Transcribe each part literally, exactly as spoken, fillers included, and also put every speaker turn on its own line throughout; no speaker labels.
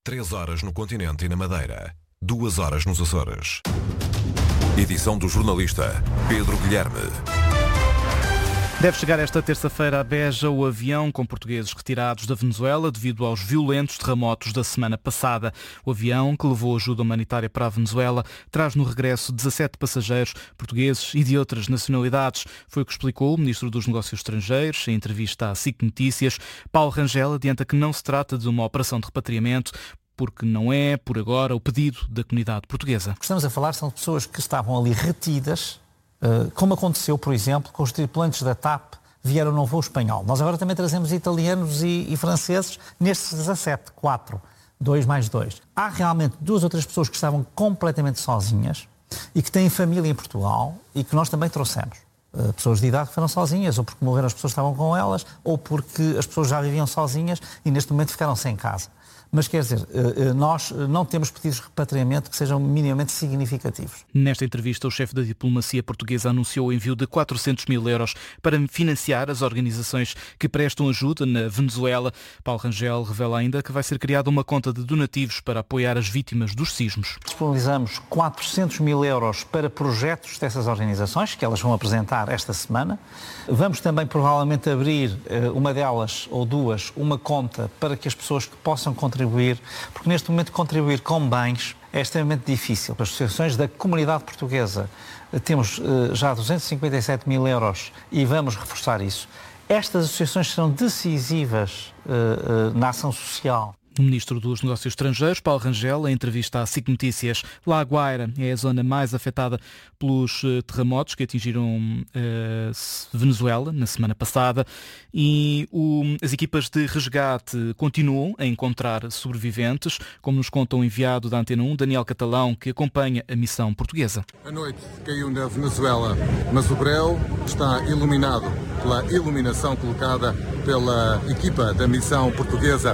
três horas no continente e na Madeira, duas horas nos Açores. Edição do jornalista Pedro Guilherme.
Deve chegar esta terça-feira a Beja o avião com portugueses retirados da Venezuela devido aos violentos terremotos da semana passada. O avião, que levou ajuda humanitária para a Venezuela, traz no regresso dezassete passageiros portugueses e de outras nacionalidades. Foi o que explicou o Ministro dos Negócios Estrangeiros em entrevista à S I C Notícias. Paulo Rangel adianta que não se trata de uma operação de repatriamento, porque não é, por agora, o pedido da comunidade portuguesa.
O que estamos a falar são de pessoas que estavam ali retidas, como aconteceu, por exemplo, com os tripulantes da TAP vieram num voo espanhol. Nós agora também trazemos italianos e, e franceses nestes dezassete, quatro, dois mais dois. Há realmente duas ou três pessoas que estavam completamente sozinhas e que têm família em Portugal e que nós também trouxemos. Uh, pessoas de idade que foram sozinhas, ou porque morreram as pessoas que estavam com elas, ou porque as pessoas já viviam sozinhas e neste momento ficaram sem casa. Mas quer dizer, nós não temos pedidos de repatriamento que sejam minimamente significativos.
Nesta entrevista, o chefe da diplomacia portuguesa anunciou o envio de quatrocentos mil euros para financiar as organizações que prestam ajuda na Venezuela. Paulo Rangel revela ainda que vai ser criada uma conta de donativos para apoiar as vítimas dos sismos.
Disponibilizamos quatrocentos mil euros para projetos dessas organizações, que elas vão apresentar esta semana. Vamos também provavelmente abrir uma delas ou duas, uma conta para que as pessoas que possam contribuir Contribuir, porque neste momento contribuir com bens é extremamente difícil. As associações da comunidade portuguesa temos uh, já duzentos e cinquenta e sete mil euros e vamos reforçar isso. Estas associações serão decisivas uh, uh, na ação social.
O Ministro dos Negócios Estrangeiros, Paulo Rangel, em entrevista à S I C Notícias. La Guaira é a zona mais afetada pelos terremotos que atingiram uh, Venezuela na semana passada e o, as equipas de resgate continuam a encontrar sobreviventes, como nos conta o enviado da Antena um, Daniel Catalão, que acompanha a missão portuguesa.
A noite caiu na Venezuela, mas o breu está iluminado pela iluminação colocada pela equipa da missão portuguesa.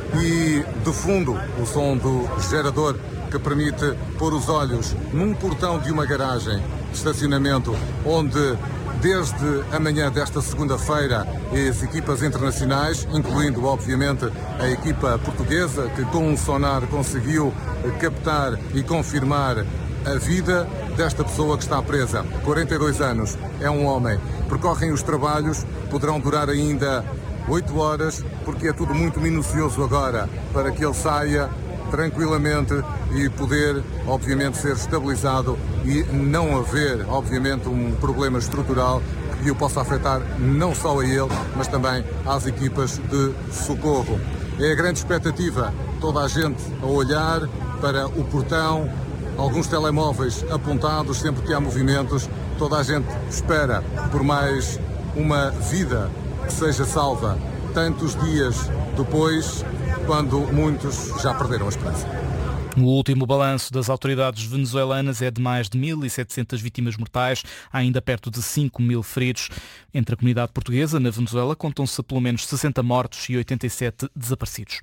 E, de fundo, o som do gerador que permite pôr os olhos num portão de uma garagem de estacionamento onde, desde a manhã desta segunda-feira, as equipas internacionais, incluindo, obviamente, a equipa portuguesa, que com um sonar conseguiu captar e confirmar a vida desta pessoa que está presa. quarenta e dois anos, é um homem. Percorrem os trabalhos, poderão durar ainda oito horas, porque é tudo muito minucioso agora, para que ele saia tranquilamente e poder, obviamente, ser estabilizado e não haver, obviamente, um problema estrutural que o possa afetar não só a ele, mas também às equipas de socorro. É a grande expectativa, toda a gente a olhar para o portão, alguns telemóveis apontados sempre que há movimentos, toda a gente espera por mais uma vida que seja salva tantos dias depois, quando muitos já perderam a esperança.
O último balanço das autoridades venezuelanas é de mais de mil e setecentas vítimas mortais, há ainda perto de cinco mil feridos. Entre a comunidade portuguesa, na Venezuela, contam-se pelo menos sessenta mortos e oitenta e sete desaparecidos.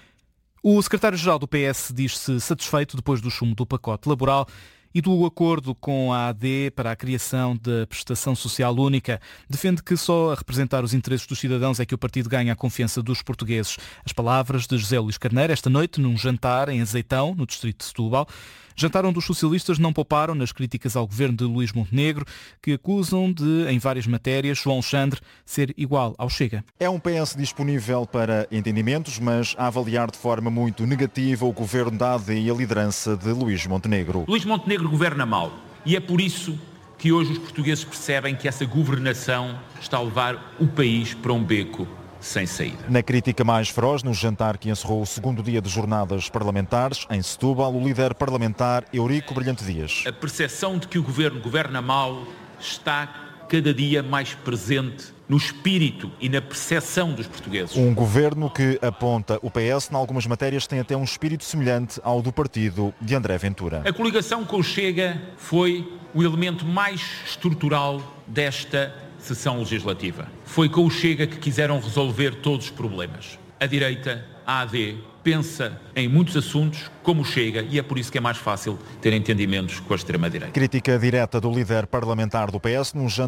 O secretário-geral do P S diz-se satisfeito depois do chumbo do pacote laboral e do acordo com a A D para a criação da prestação social única. Defende que só a representar os interesses dos cidadãos é que o partido ganha a confiança dos portugueses. As palavras de José Luís Carneiro esta noite num jantar em Azeitão, no distrito de Setúbal. Jantar onde os socialistas não pouparam nas críticas ao governo de Luís Montenegro, que acusam de, em várias matérias, João Alexandre ser igual ao Chega.
É um P S disponível para entendimentos, mas a avaliar de forma muito negativa o governo da A D e a liderança de Luís Montenegro.
Luís Montenegro governa mal e é por isso que hoje os portugueses percebem que essa governação está a levar o país para um beco sem saída.
Na crítica mais feroz, no jantar que encerrou o segundo dia de jornadas parlamentares, em Setúbal, o líder parlamentar Eurico Brilhante Dias.
A percepção de que o governo governa mal está cada dia mais presente no espírito e na percepção dos portugueses.
Um governo que aponta o P S, em algumas matérias, tem até um espírito semelhante ao do partido de André Ventura.
A coligação com o Chega foi o elemento mais estrutural desta sessão legislativa. Foi com o Chega que quiseram resolver todos os problemas. A direita, a AD, pensa em muitos assuntos como o Chega e é por isso que é mais fácil ter entendimentos com a extrema-direita.
Crítica direta do líder parlamentar do P S num jantar